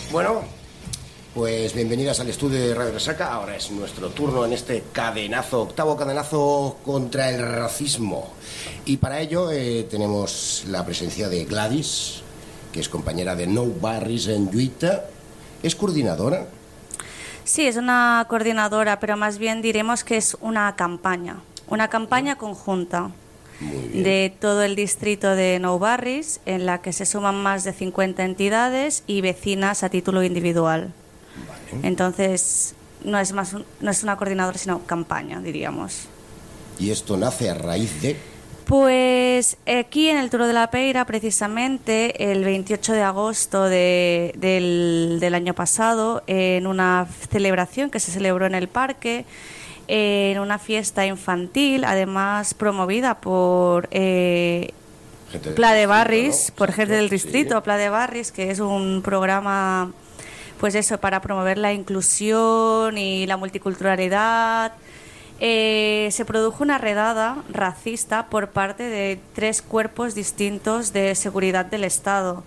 Bueno, pues bienvenidas al estudio de Radio Resaca. Ahora es nuestro turno en este cadenazo, octavo cadenazo contra el racismo. Y para ello tenemos la presencia de Gladys, que es compañera de No Barris en Lluita. ¿Es coordinadora? Sí, es una coordinadora, pero más bien diremos que es una campaña conjunta de todo el distrito de Nou Barris, en la que se suman más de 50 entidades y vecinas a título individual. Vale. Entonces, no es una coordinadora, sino campaña, diríamos. ¿Y esto nace a raíz de...? Pues aquí en el Turó de la Peira, precisamente el 28 de agosto del año pasado, en una celebración que se celebró en el parque, en una fiesta infantil, además promovida por Pla de Barris, ¿no? Por gente del distrito, sí. Pla de Barris, que es un programa, pues eso, para promover la inclusión y la multiculturalidad. Se produjo una redada racista por parte de 3 cuerpos distintos de seguridad del Estado.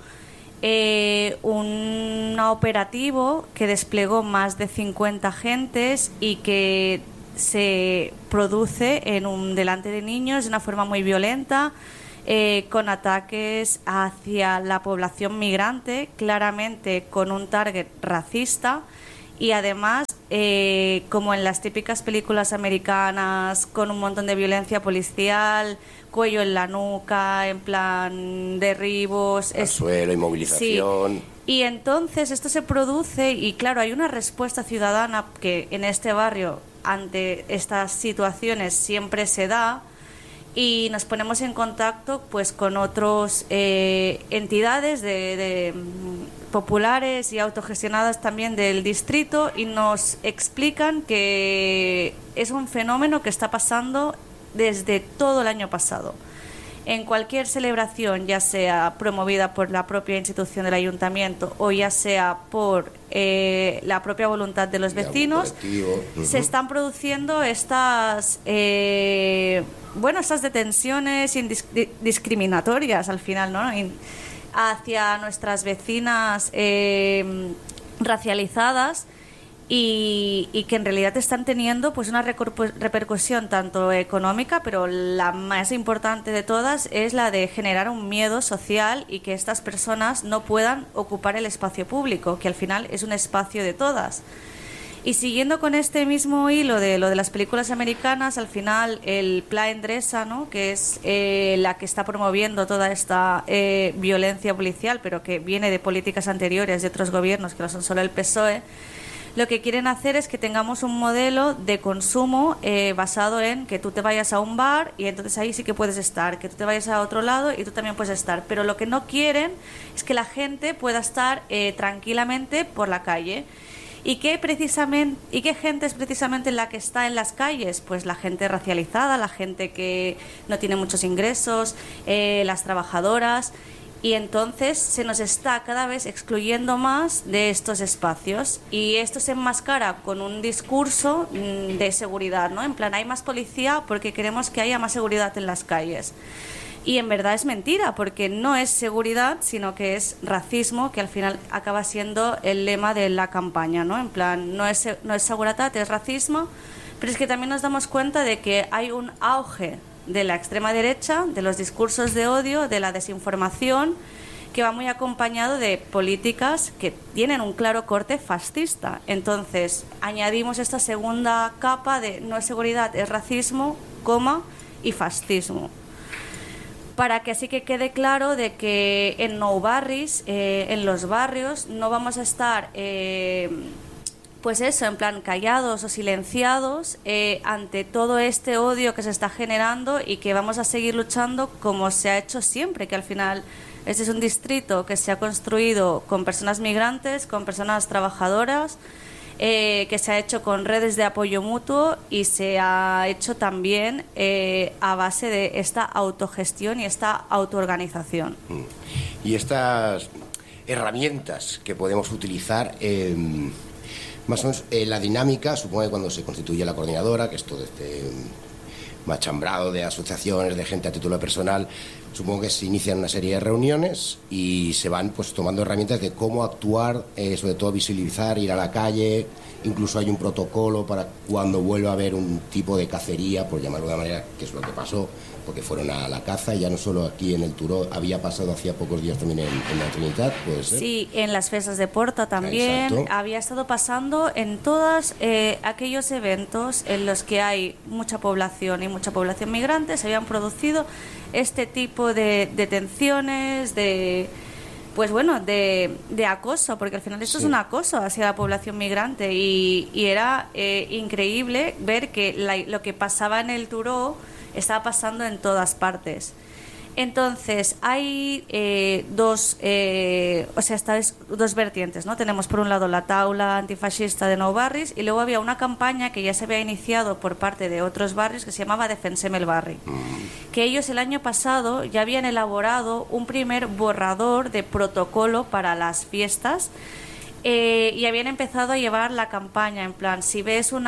Un operativo que desplegó más de 50 agentes y que se produce delante de niños de una forma muy violenta, con ataques hacia la población migrante, claramente con un target racista. Y además, como en las típicas películas americanas, con un montón de violencia policial, cuello en la nuca, en plan derribos... Al suelo, inmovilización... Sí. Y entonces esto se produce y claro, hay una respuesta ciudadana que en este barrio ante estas situaciones siempre se da, y nos ponemos en contacto pues con otras entidades de populares y autogestionadas también del distrito, y nos explican que es un fenómeno que está pasando desde todo el año pasado. En cualquier celebración, ya sea promovida por la propia institución del ayuntamiento o ya sea por la propia voluntad de los vecinos, se están produciendo estas detenciones discriminatorias al final, ¿no? Hacia nuestras vecinas racializadas, y que en realidad están teniendo pues una repercusión tanto económica, pero la más importante de todas es la de generar un miedo social y que estas personas no puedan ocupar el espacio público, que al final es un espacio de todas. Y siguiendo con este mismo hilo de lo de las películas americanas, al final el Pla Endresa, ¿no?, que es la que está promoviendo toda esta violencia policial, pero que viene de políticas anteriores de otros gobiernos que no son solo el PSOE, lo que quieren hacer es que tengamos un modelo de consumo basado en que tú te vayas a un bar y entonces ahí sí que puedes estar, que tú te vayas a otro lado y tú también puedes estar. Pero lo que no quieren es que la gente pueda estar tranquilamente por la calle. ¿Y qué gente es precisamente la que está en las calles? Pues la gente racializada, la gente que no tiene muchos ingresos, las trabajadoras. Y entonces se nos está cada vez excluyendo más de estos espacios, y esto se enmascara con un discurso de seguridad, ¿no? En plan, hay más policía porque queremos que haya más seguridad en las calles. Y en verdad es mentira, porque no es seguridad, sino que es racismo, que al final acaba siendo el lema de la campaña, ¿no? En plan, no es seguridad, es racismo, pero es que también nos damos cuenta de que hay un auge de la extrema derecha, de los discursos de odio, de la desinformación, que va muy acompañado de políticas que tienen un claro corte fascista. Entonces, añadimos esta segunda capa de no es seguridad, es racismo, y fascismo. Para que así que quede claro de que en Nou Barris, en los barrios, no vamos a estar... pues eso, en plan callados o silenciados ante todo este odio que se está generando, y que vamos a seguir luchando como se ha hecho siempre, que al final este es un distrito que se ha construido con personas migrantes, con personas trabajadoras, que se ha hecho con redes de apoyo mutuo y se ha hecho también a base de esta autogestión y esta autoorganización. Y estas herramientas que podemos utilizar... Más o menos la dinámica, supongo que cuando se constituye la coordinadora, que es todo este machambrado de asociaciones, de gente a título personal, Supongo que se inician una serie de reuniones y se van pues tomando herramientas de cómo actuar, sobre todo visibilizar, ir a la calle. Incluso hay un protocolo para cuando vuelva a haber un tipo de cacería, por llamarlo de una manera, que es lo que pasó, porque fueron a la caza, y ya no solo aquí en el Turó, había pasado hacía pocos días también en la Trinitat, ¿puede ser? Sí, en las festas de Porta también. Exacto. Había estado pasando en todos aquellos eventos en los que hay mucha población y mucha población migrante. Se habían producido este tipo de detenciones, pues bueno, de acoso, porque al final esto es un acoso hacia la población migrante, y era increíble ver que lo que pasaba en el Turó estaba pasando en todas partes. Entonces, hay dos vertientes, ¿no? Tenemos por un lado la taula antifascista de Nou Barris, y luego había una campaña que ya se había iniciado por parte de otros barrios que se llamaba Defensem el Barri, que ellos el año pasado ya habían elaborado un primer borrador de protocolo para las fiestas. Y habían empezado a llevar la campaña en plan, si ves si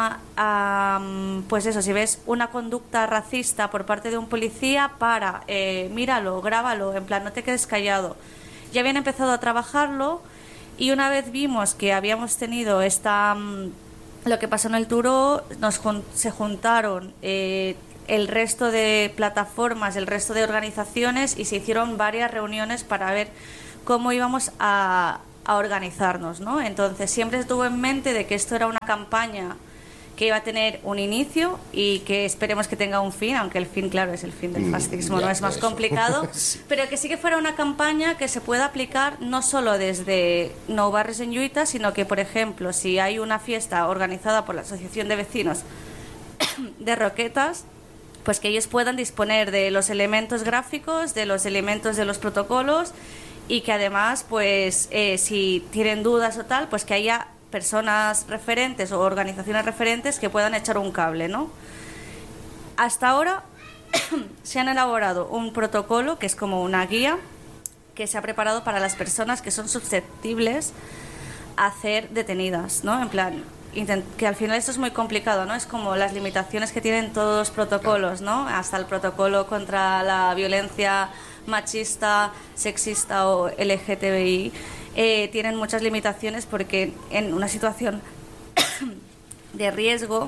ves una conducta racista por parte de un policía, míralo, grábalo, en plan, no te quedes callado. Ya habían empezado a trabajarlo, y una vez vimos que habíamos tenido lo que pasó en el Turó, se juntaron el resto de plataformas, el resto de organizaciones, y se hicieron varias reuniones para ver cómo íbamos a organizarnos, ¿no? Entonces siempre se tuvo en mente de que esto era una campaña que iba a tener un inicio y que esperemos que tenga un fin, aunque el fin, claro, es el fin del fascismo, no es más complicado, sí. Pero que sí que fuera una campaña que se pueda aplicar no solo desde Nou Barris en Lluita, sino que, por ejemplo, si hay una fiesta organizada por la Asociación de Vecinos de Roquetas, pues que ellos puedan disponer de los elementos gráficos, de los elementos de los protocolos, y que además, pues si tienen dudas o tal, pues que haya personas referentes o organizaciones referentes que puedan echar un cable, ¿no? Hasta ahora se han elaborado un protocolo que es como una guía que se ha preparado para las personas que son susceptibles a ser detenidas, ¿no? En plan, que al final esto es muy complicado, ¿no? Es como las limitaciones que tienen todos los protocolos, ¿no? Hasta el protocolo contra la violencia machista, sexista o LGTBI tienen muchas limitaciones, porque en una situación de riesgo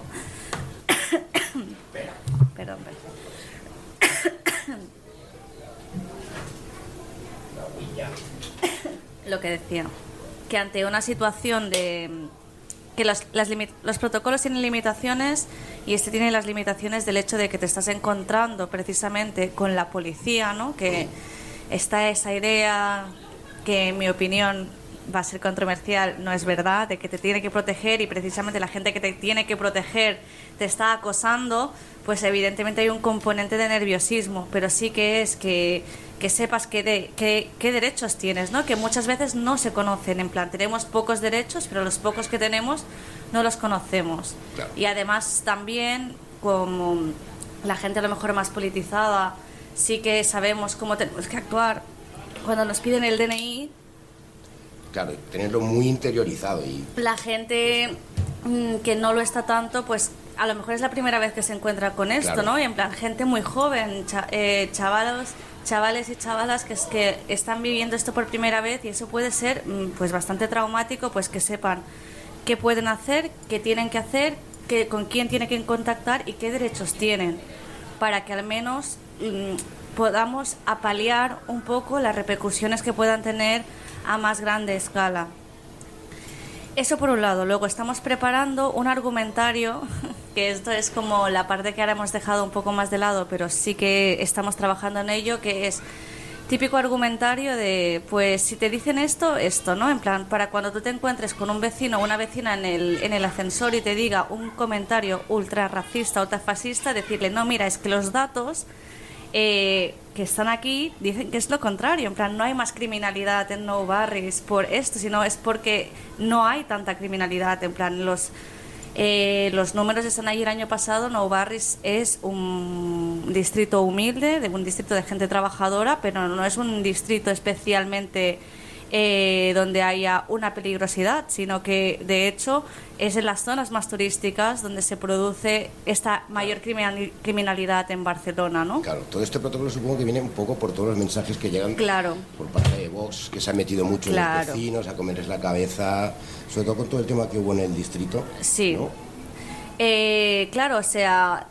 perdón. Lo que decía, que ante una situación de que los protocolos tienen limitaciones, y este tiene las limitaciones del hecho de que te estás encontrando precisamente con la policía, ¿no? Que está esa idea que, en mi opinión, va a ser controversial, no es verdad, de que te tiene que proteger, y precisamente la gente que te tiene que proteger te está acosando. Pues evidentemente hay un componente de nerviosismo, pero sí que es que sepas qué derechos tienes, ¿no? Que muchas veces no se conocen, en plan, tenemos pocos derechos, pero los pocos que tenemos no los conocemos. Claro. Y además también, como la gente a lo mejor más politizada, sí que sabemos cómo tenemos que actuar cuando nos piden el DNI. Claro, tenerlo muy interiorizado. Y la gente que no lo está tanto, pues a lo mejor es la primera vez que se encuentra con esto, claro, ¿no? Y en plan, gente muy joven, chavales y chavalas que están viviendo esto por primera vez, y eso puede ser pues bastante traumático, pues que sepan qué pueden hacer, qué tienen que hacer, con quién tienen que contactar y qué derechos tienen, para que al menos podamos apalear un poco las repercusiones que puedan tener a más grande escala. Eso por un lado. Luego estamos preparando un argumentario, que esto es como la parte que ahora hemos dejado un poco más de lado, pero sí que estamos trabajando en ello, que es típico argumentario de, pues si te dicen esto, ¿no? En plan, para cuando tú te encuentres con un vecino o una vecina en el ascensor y te diga un comentario ultra racista, ultra fascista, decirle, no, mira, es que los datos que están aquí dicen que es lo contrario, en plan, no hay más criminalidad en Nou Barris por esto, sino es porque no hay tanta criminalidad, en plan, los números están ahí. El año pasado Nou Barris es un distrito humilde, un distrito de gente trabajadora, pero no es un distrito especialmente donde haya una peligrosidad, sino que de hecho es en las zonas más turísticas donde se produce esta mayor criminalidad en Barcelona, ¿no? Claro, todo este protocolo supongo que viene un poco por todos los mensajes que llegan por parte de Vox, que se ha metido mucho en los vecinos, a comerles la cabeza, sobre todo con todo el tema que hubo en el distrito. Sí. ¿No? Claro, o sea,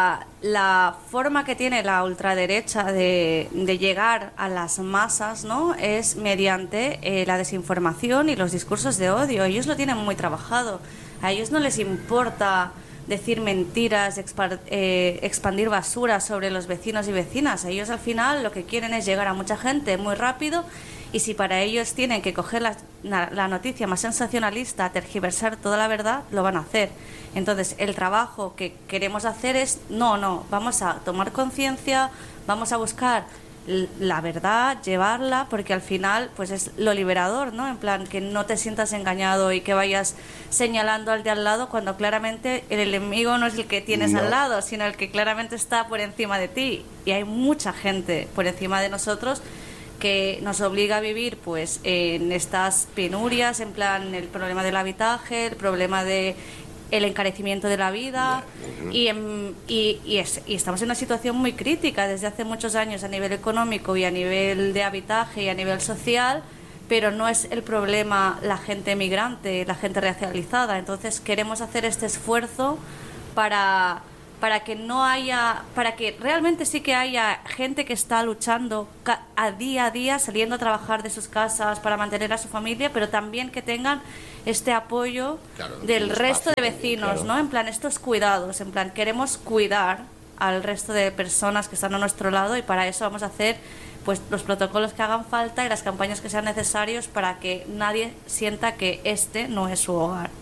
la forma que tiene la ultraderecha de llegar a las masas, ¿no?, es mediante la desinformación y los discursos de odio. Ellos lo tienen muy trabajado. A ellos no les importa decir mentiras, expandir basura sobre los vecinos y vecinas. Ellos al final lo que quieren es llegar a mucha gente muy rápido, y si para ellos tienen que coger la noticia más sensacionalista, tergiversar toda la verdad, lo van a hacer. Entonces, el trabajo que queremos hacer es, no, vamos a tomar conciencia, vamos a buscar la verdad, llevarla, porque al final pues es lo liberador, ¿no? En plan, que no te sientas engañado y que vayas señalando al de al lado cuando claramente el enemigo no es el que tienes al lado, sino el que claramente está por encima de ti. Y hay mucha gente por encima de nosotros que nos obliga a vivir pues en estas penurias, en plan el problema del habitaje, el problema de el encarecimiento de la vida, y estamos en una situación muy crítica desde hace muchos años a nivel económico y a nivel de habitaje y a nivel social, pero no es el problema la gente migrante, la gente racializada. Entonces queremos hacer este esfuerzo para que no haya, para que realmente sí que haya gente que está luchando a día, saliendo a trabajar de sus casas para mantener a su familia, pero también que tengan este apoyo del resto de vecinos, ¿no? En plan, estos cuidados, en plan, queremos cuidar al resto de personas que están a nuestro lado, y para eso vamos a hacer pues los protocolos que hagan falta y las campañas que sean necesarios para que nadie sienta que este no es su hogar.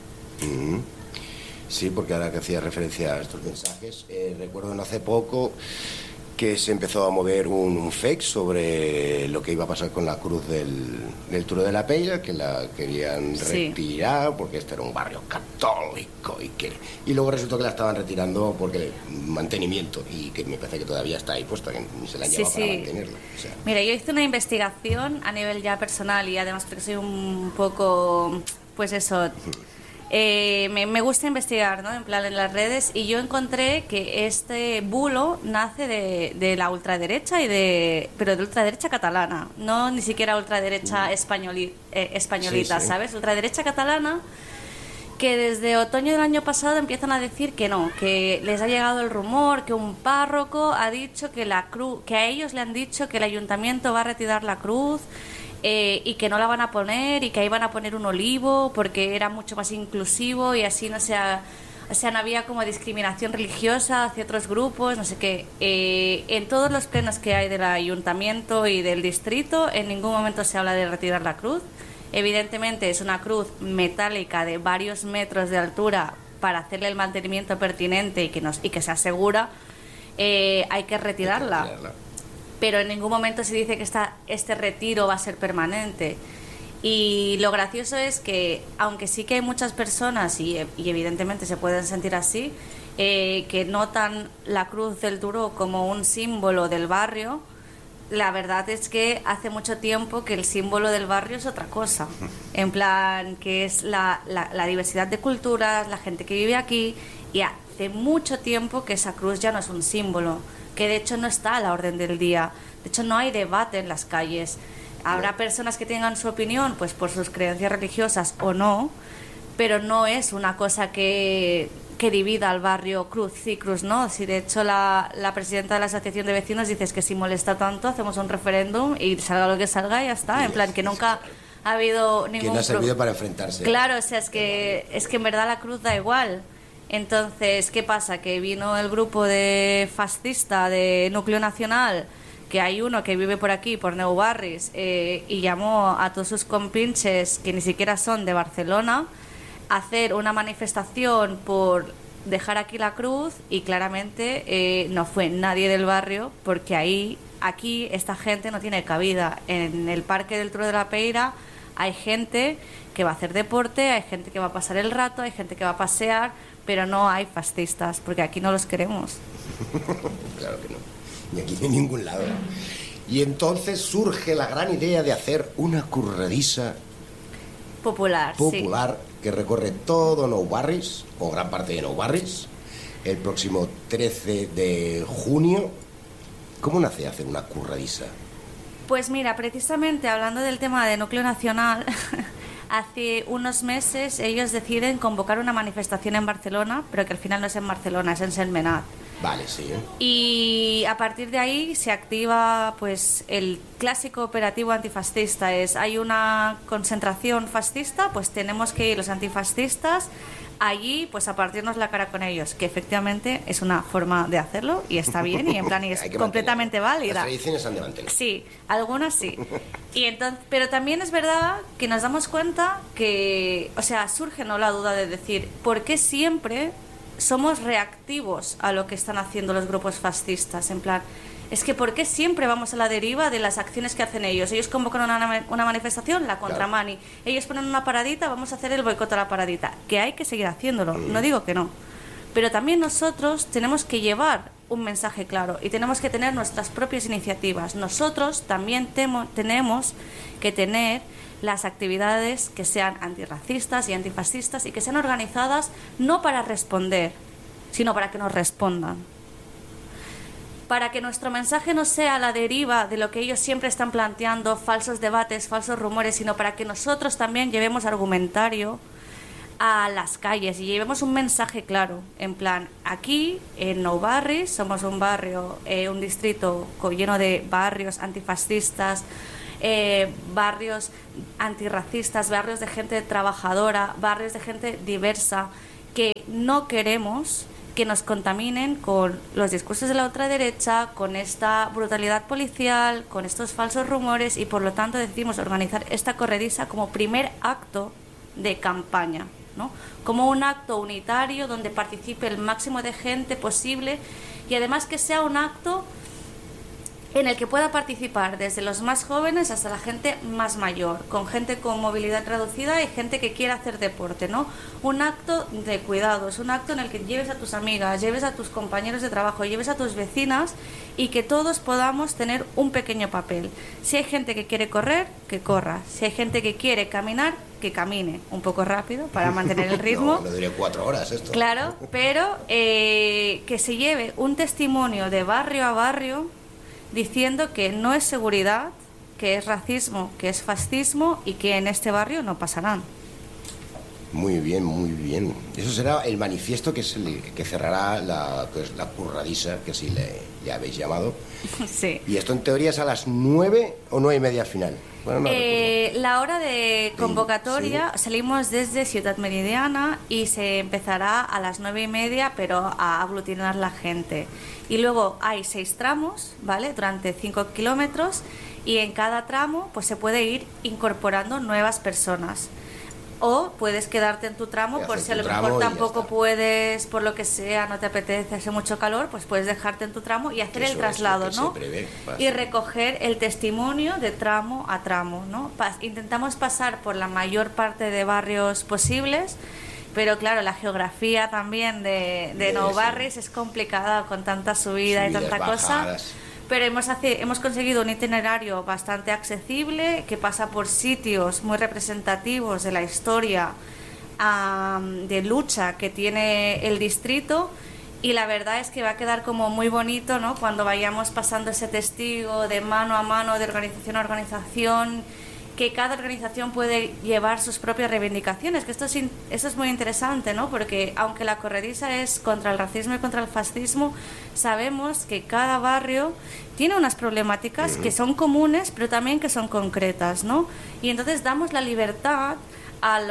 Sí, porque ahora que hacía referencia a estos mensajes, recuerdo no hace poco que se empezó a mover un fake sobre lo que iba a pasar con la cruz del Turó de la Peira, que la querían retirar porque este era un barrio católico y luego resultó que la estaban retirando porque mantenimiento, y que me parece que todavía está ahí puesta, que ni se la han llevado para mantenerla. O sea. Mira, yo hice una investigación a nivel ya personal y además porque soy un poco, pues eso... me gusta investigar, ¿no? En plan, en las redes, y yo encontré que este bulo nace de la ultraderecha pero de ultraderecha catalana, no ni siquiera ultraderecha españolita, ¿sabes? Ultraderecha catalana, que desde otoño del año pasado empiezan a decir que no, que les ha llegado el rumor que un párroco ha dicho que la cruz, que a ellos le han dicho que el ayuntamiento va a retirar la cruz. Y que no la van a poner, y que ahí van a poner un olivo porque era mucho más inclusivo y así no había como discriminación religiosa hacia otros grupos, no sé qué. En todos los plenos que hay del ayuntamiento y del distrito, en ningún momento se habla de retirar la cruz. Evidentemente es una cruz metálica de varios metros de altura para hacerle el mantenimiento pertinente y que se asegura, hay que retirarla. Pero en ningún momento se dice que este retiro va a ser permanente. Y lo gracioso es que, aunque sí que hay muchas personas, y evidentemente se pueden sentir así, que notan la Cruz del Turó como un símbolo del barrio, la verdad es que hace mucho tiempo que el símbolo del barrio es otra cosa. En plan, que es la diversidad de culturas, la gente que vive aquí, y hace mucho tiempo que esa cruz ya no es un símbolo, que de hecho no está a la orden del día. De hecho no hay debate en las calles. Habrá personas que tengan su opinión pues por sus creencias religiosas o no, pero no es una cosa que divida al barrio cruz sí, cruz no. Si de hecho la presidenta de la asociación de vecinos dice que si molesta tanto hacemos un referéndum y salga lo que salga y ya está. En plan, que nunca ha habido ningún... Que no ha servido para enfrentarse. Claro, o sea, es que en verdad la cruz da igual. Entonces, ¿qué pasa? Que vino el grupo de fascista de Núcleo Nacional, que hay uno que vive por aquí, por Nou Barris, y llamó a todos sus compinches, que ni siquiera son de Barcelona, a hacer una manifestación por dejar aquí la cruz, y claramente no fue nadie del barrio, porque aquí esta gente no tiene cabida. En el Parque del Turó de la Peira hay gente que va a hacer deporte, hay gente que va a pasar el rato, hay gente que va a pasear, pero no hay fascistas, porque aquí no los queremos. Claro que no, ni aquí ni en ningún lado. Y entonces surge la gran idea de hacer una curradiza popular, que recorre todo Nou Barris, o gran parte de Nou Barris, el próximo 13 de junio. ¿Cómo nace hacer una curradiza? Pues mira, precisamente hablando del tema de núcleo nacional, hace unos meses ellos deciden convocar una manifestación en Barcelona, pero que al final no es en Barcelona, es en Sentmenat. Vale, sí. Y a partir de ahí se activa pues el clásico operativo antifascista. Hay una concentración fascista, pues tenemos que ir los antifascistas allí pues a partirnos la cara con ellos, que efectivamente es una forma de hacerlo y está bien y en plan y es completamente válida. Las tradiciones han de mantener. Sí, algunas sí. Y entonces, pero también es verdad que nos damos cuenta que, o sea, surge no la duda de decir, ¿por qué siempre somos reactivos a lo que están haciendo los grupos fascistas? En plan, es que ¿por qué siempre vamos a la deriva de las acciones que hacen ellos? Ellos convocan una manifestación, la contramani. Claro. Ellos ponen una paradita, vamos a hacer el boicot a la paradita. Que hay que seguir haciéndolo, no digo que no. Pero también nosotros tenemos que llevar un mensaje claro y tenemos que tener nuestras propias iniciativas. Nosotros también tenemos que tener las actividades que sean antirracistas y antifascistas y que sean organizadas no para responder, sino para que nos respondan. Para que nuestro mensaje no sea la deriva de lo que ellos siempre están planteando, falsos debates, falsos rumores, sino para que nosotros también llevemos argumentario a las calles y llevemos un mensaje claro. En plan, aquí en Nou Barris somos un barrio, un distrito lleno de barrios antifascistas, barrios antirracistas, barrios de gente trabajadora, barrios de gente diversa, que no queremos que nos contaminen con los discursos de la ultraderecha, con esta brutalidad policial, con estos falsos rumores, y por lo tanto decidimos organizar esta corrediza como primer acto de campaña, ¿no? Como un acto unitario donde participe el máximo de gente posible y además que sea un acto en el que pueda participar desde los más jóvenes hasta la gente más mayor, con gente con movilidad reducida y gente que quiera hacer deporte, ¿no? Un acto de cuidados, un acto en el que lleves a tus amigas, lleves a tus compañeros de trabajo, lleves a tus vecinas y que todos podamos tener un pequeño papel. Si hay gente que quiere correr, que corra. Si hay gente que quiere caminar, que camine un poco rápido para mantener el ritmo. No diré 4 horas esto. Claro, pero que se lleve un testimonio de barrio a barrio diciendo que no es seguridad, que es racismo, que es fascismo y que en este barrio no pasarán. Muy bien, muy bien. Eso será el manifiesto que cerrará la curradiza, que así le habéis llamado. Sí. Y esto en teoría es a las 9 o 9:30 al final. Bueno, no la hora de convocatoria, sí. Salimos desde Ciudad Meridiana y se empezará a las 9:30, pero a aglutinar la gente. Y luego hay 6 tramos, ¿vale? Durante 5 kilómetros, y en cada tramo pues se puede ir incorporando nuevas personas. O puedes quedarte en tu tramo por si a lo mejor tampoco puedes, por lo que sea, no te apetece, hace mucho calor, pues puedes dejarte en tu tramo y hacer el traslado, ¿no? Y recoger el testimonio de tramo a tramo, ¿no? Intentamos pasar por la mayor parte de barrios posibles, pero claro, la geografía también de Nou Barris es complicada con tanta subida y tanta cosa. Pero hemos conseguido un itinerario bastante accesible que pasa por sitios muy representativos de la historia de lucha que tiene el distrito, y la verdad es que va a quedar como muy bonito, ¿no? Cuando vayamos pasando ese testigo de mano a mano, de organización a organización, que cada organización puede llevar sus propias reivindicaciones, que esto es muy interesante, ¿no? Porque aunque la corrediza es contra el racismo y contra el fascismo, sabemos que cada barrio tiene unas problemáticas que son comunes, pero también que son concretas, ¿no? Y entonces damos la libertad a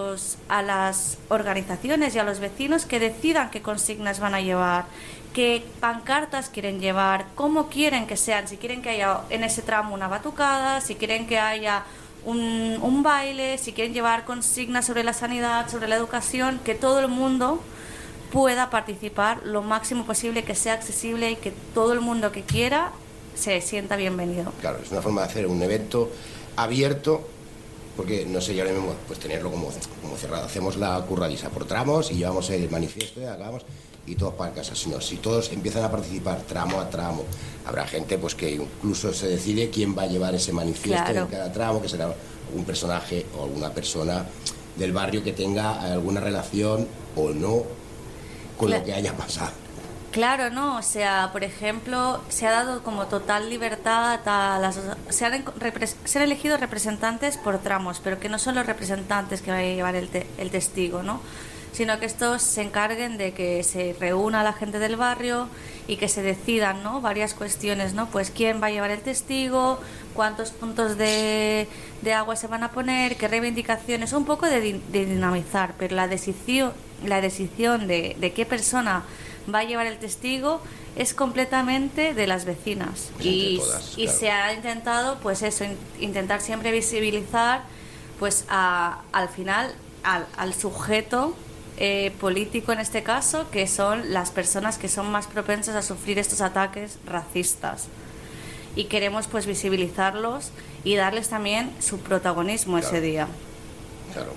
las organizaciones y a los vecinos que decidan qué consignas van a llevar, qué pancartas quieren llevar, cómo quieren que sean, si quieren que haya en ese tramo una batucada, si quieren que haya un baile, si quieren llevar consignas sobre la sanidad, sobre la educación, que todo el mundo pueda participar lo máximo posible, que sea accesible y que todo el mundo que quiera se sienta bienvenido. Claro, es una forma de hacer un evento abierto porque no sé, yo ahora mismo pues tenerlo como cerrado. Hacemos la curradiza por tramos y llevamos el manifiesto y acabamos y todos para casa. Sino, si todos empiezan a participar tramo a tramo, habrá gente pues que incluso se decide quién va a llevar ese manifiesto en cada tramo, que será un personaje o alguna persona del barrio que tenga alguna relación o no con lo que haya pasado. Claro, ¿no? O sea, por ejemplo, se ha dado como total libertad a las... Se han elegido representantes por tramos, pero que no son los representantes que van a llevar el testigo, ¿no? Sino que estos se encarguen de que se reúna la gente del barrio y que se decidan, ¿no?, varias cuestiones, ¿no? Pues quién va a llevar el testigo, cuántos puntos de agua se van a poner, qué reivindicaciones, un poco de dinamizar, pero la decisión de qué persona va a llevar el testigo es completamente de las vecinas. Y se ha intentado, pues eso, intentar siempre visibilizar, pues al final, al sujeto político en este caso, que son las personas que son más propensas a sufrir estos ataques racistas. Y queremos pues visibilizarlos y darles también su protagonismo ese día. Claro.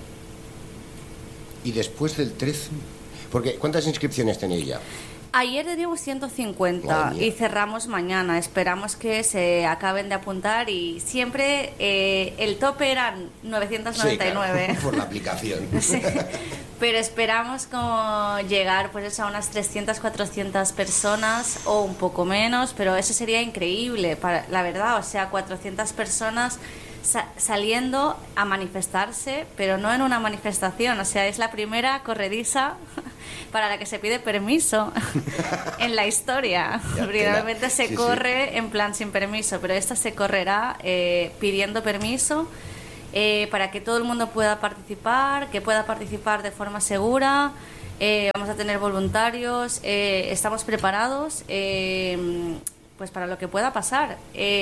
Y después del 13... Porque, ¿cuántas inscripciones tenéis ya? Ayer teníamos 150 y cerramos mañana. Esperamos que se acaben de apuntar y siempre el tope eran 999. Sí, claro, por la aplicación. Sí. Pero esperamos como llegar pues eso, a unas 300, 400 personas o un poco menos, pero eso sería increíble, la verdad. O sea, 400 personas saliendo a manifestarse, pero no en una manifestación. O sea, es la primera corrediza para la que se pide permiso en la historia. Realmente se corre en plan sin permiso, pero esta se correrá pidiendo permiso para que todo el mundo pueda participar, que pueda participar de forma segura. Vamos a tener voluntarios, estamos preparados pues para lo que pueda pasar.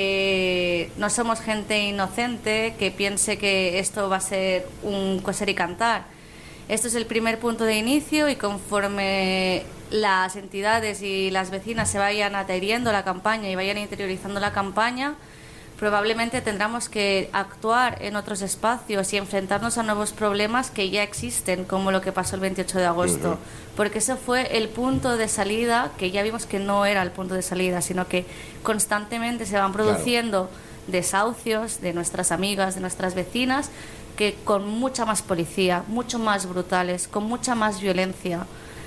No somos gente inocente que piense que esto va a ser un coser y cantar. Esto es el primer punto de inicio y conforme las entidades y las vecinas se vayan adheriendo a la campaña y vayan interiorizando la campaña, probablemente tendremos que actuar en otros espacios y enfrentarnos a nuevos problemas que ya existen, como lo que pasó el 28 de agosto. Porque eso fue el punto de salida, que ya vimos que no era el punto de salida, sino que constantemente se van produciendo desahucios de nuestras amigas, de nuestras vecinas, que con mucha más policía, mucho más brutales, con mucha más violencia.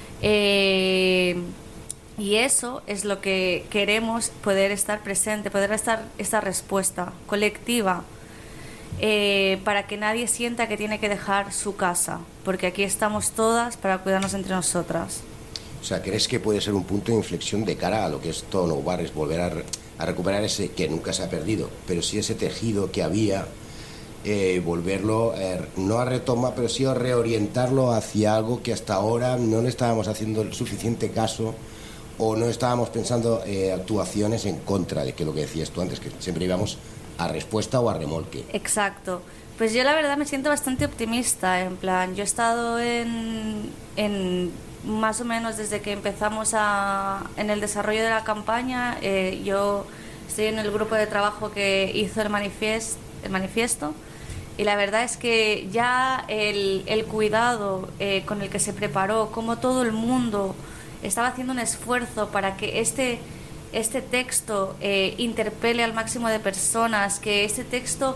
Y eso es lo que queremos, poder estar presente, poder estar esta respuesta colectiva, para que nadie sienta que tiene que dejar su casa, porque aquí estamos todas para cuidarnos entre nosotras. O sea, ¿crees que puede ser un punto de inflexión de cara a lo que es todo Nou Barris, volver a recuperar ese que nunca se ha perdido, pero sí ese tejido que había, volverlo, no a retomar, pero sí a reorientarlo hacia algo que hasta ahora no le estábamos haciendo el suficiente caso o no estábamos pensando actuaciones en contra de que lo que decías tú antes, que siempre íbamos a respuesta o a remolque? Exacto. Pues yo la verdad me siento bastante optimista, en plan, yo he estado en más o menos desde que empezamos en el desarrollo de la campaña, yo estoy en el grupo de trabajo que hizo el manifiesto. Y la verdad es que ya el cuidado con el que se preparó, como todo el mundo estaba haciendo un esfuerzo para que este texto interpele al máximo de personas, que este texto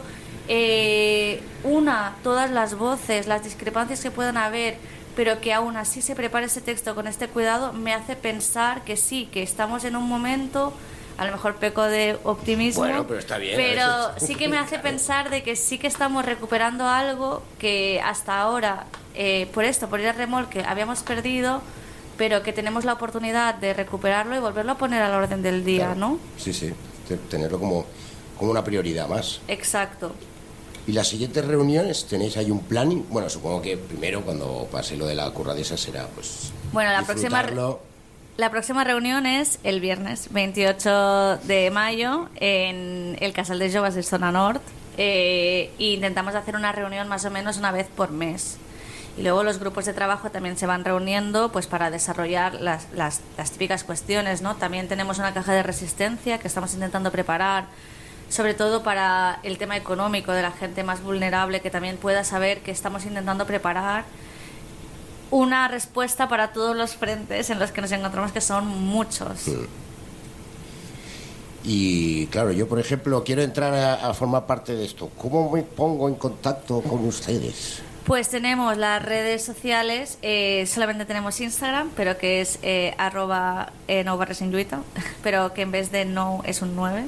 una todas las voces, las discrepancias que puedan haber, pero que aún así se prepare ese texto con este cuidado, me hace pensar que sí, que estamos en un momento... A lo mejor peco de optimismo, bueno, pero está bien, pero sí que me hace pensar de que sí que estamos recuperando algo que hasta ahora, por ir a remolque, habíamos perdido, pero que tenemos la oportunidad de recuperarlo y volverlo a poner al orden del día, claro. ¿No? Sí, tenerlo como una prioridad más. Exacto. ¿Y las siguientes reuniones tenéis ahí un planning? Bueno, supongo que primero cuando pase lo de la curradesa será pues... Bueno, la próxima reunión es el viernes 28 de mayo en el Casal de Joves de Zona Nord. E intentamos hacer una reunión más o menos una vez por mes. Y luego los grupos de trabajo también se van reuniendo pues para desarrollar las típicas cuestiones, ¿no? También tenemos una caja de resistencia que estamos intentando preparar sobre todo para el tema económico de la gente más vulnerable, que también pueda saber que estamos intentando preparar una respuesta para todos los frentes en los que nos encontramos, que son muchos. Y claro, yo por ejemplo quiero entrar a formar parte de esto. ¿Cómo me pongo en contacto con ustedes? Pues tenemos las redes sociales, solamente tenemos Instagram, pero que es @nobarresenlluita, pero que en vez de no es un 9.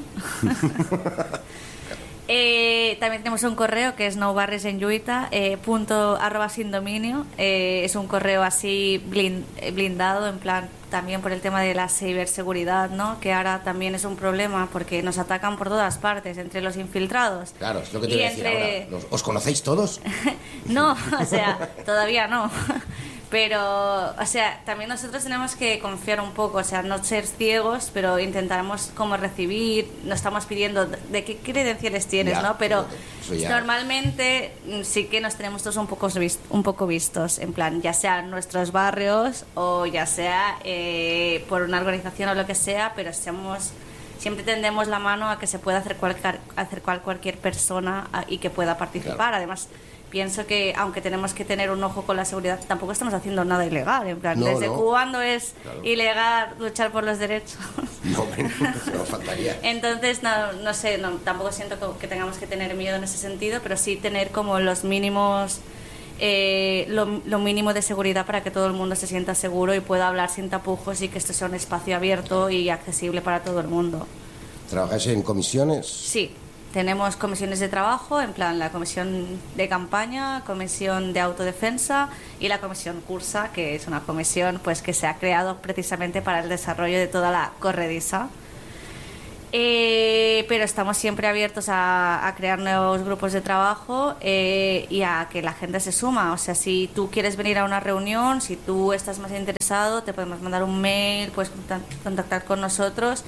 También tenemos un correo que es nobarresenlluita, @sin dominio. Es un correo así blindado, en plan, también por el tema de la ciberseguridad, ¿no? Que ahora también es un problema porque nos atacan por todas partes, entre los infiltrados. Claro, es lo que te iba a decir ahora. ¿Os conocéis todos? No, o sea, todavía no. Pero, o sea, también nosotros tenemos que confiar un poco, o sea, no ser ciegos, pero intentaremos como recibir, no estamos pidiendo de qué credenciales tienes, ya, ¿no? Pero normalmente sí que nos tenemos todos un poco vistos, en plan, ya sea en nuestros barrios o ya sea por una organización o lo que sea, pero siempre tendemos la mano a que se pueda acercar cualquier persona y que pueda participar. Claro. Además, pienso que aunque tenemos que tener un ojo con la seguridad, tampoco estamos haciendo nada ilegal, en plan, ¿desde cuándo es ilegal luchar por los derechos? No, no faltaría. Entonces, no sé, tampoco siento que tengamos que tener miedo en ese sentido, pero sí tener como los mínimos, lo mínimo de seguridad para que todo el mundo se sienta seguro y pueda hablar sin tapujos y que esto sea un espacio abierto y accesible para todo el mundo. ¿Trabajáis en comisiones? Sí. Tenemos comisiones de trabajo, en plan la comisión de campaña, comisión de autodefensa y la comisión Cursa, que es una comisión pues que se ha creado precisamente para el desarrollo de toda la corrediza. Pero estamos siempre abiertos a crear nuevos grupos de trabajo y a que la gente se suma. O sea, si tú quieres venir a una reunión, si tú estás más interesado, te podemos mandar un mail, puedes contactar con nosotros.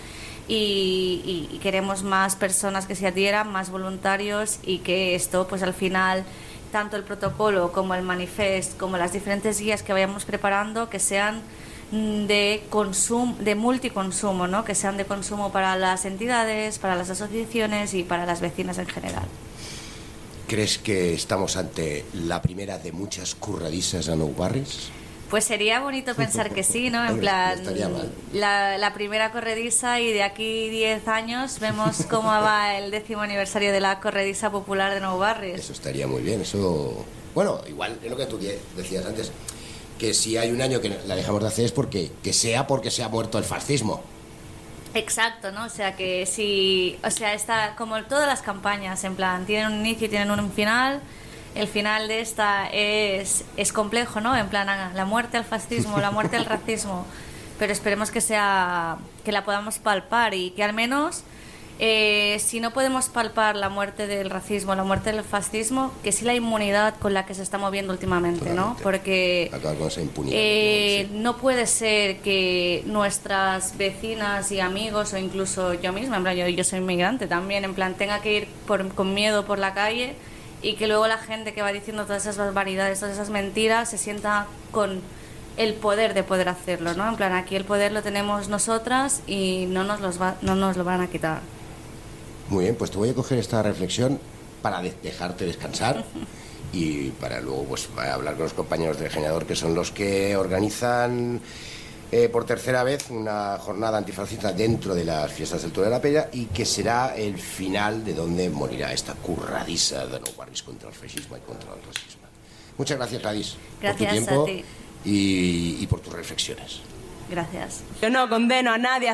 Y queremos más personas que se adhieran, más voluntarios, y que esto, pues al final, tanto el protocolo como el manifest, como las diferentes guías que vayamos preparando, que sean de consumo, de multiconsumo, ¿no? Que sean de consumo para las entidades, para las asociaciones y para las vecinas en general. ¿Crees que estamos ante la primera de muchas curradisas a Nou Barris? Pues sería bonito pensar que sí, ¿no? En plan, la primera corrediza, y de aquí 10 años vemos cómo va el 10º aniversario de la corrediza popular de Nou Barris. Eso estaría muy bien, eso... Bueno, igual es lo que tú decías antes, que si hay un año que la dejamos de hacer es porque se ha muerto el fascismo. Exacto, ¿no? O sea, que si... O sea, está como todas las campañas, en plan, tienen un inicio y tienen un final... El final de esta es complejo, ¿no? En plan, la muerte al fascismo, la muerte al racismo, pero esperemos que la podamos palpar y que al menos, si no podemos palpar la muerte del racismo, la muerte del fascismo, que sí la inmunidad con la que se está moviendo últimamente, ¿no? Porque acabar con esa impunidad, no puede ser que nuestras vecinas y amigos, o incluso yo misma, en plan, yo soy inmigrante también, en plan, tenga que ir con miedo por la calle, y que luego la gente que va diciendo todas esas barbaridades, todas esas mentiras, se sienta con el poder de poder hacerlo, ¿no? En plan, aquí el poder lo tenemos nosotras y no nos lo van a quitar. Muy bien, pues te voy a coger esta reflexión para dejarte descansar y para luego pues hablar con los compañeros del Generador, que son los que organizan por tercera vez una jornada antifascista dentro de las fiestas del Toro de la Pella, y que será el final de donde morirá esta curradiza de Nou Barris contra el fascismo y contra el racismo. Muchas gracias, Gladys, gracias por tu tiempo a ti. y por tus reflexiones. Gracias. Yo no condeno a nadie